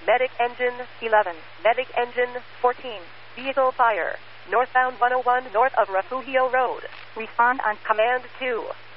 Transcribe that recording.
Medic Engine 11. Medic Engine 14. Vehicle fire. Northbound 101 north of Refugio Road. Respond on Command 2.